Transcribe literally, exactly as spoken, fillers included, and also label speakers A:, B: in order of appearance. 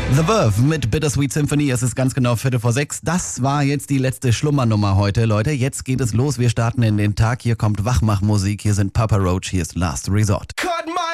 A: The Verve mit Bittersweet Symphony. Es ist ganz genau Viertel vor sechs. Das war jetzt die letzte Schlummernummer heute, Leute. Jetzt geht es los. Wir starten in den Tag. Hier kommt Wachmachmusik. Hier sind Papa Roach. Hier ist Last Resort.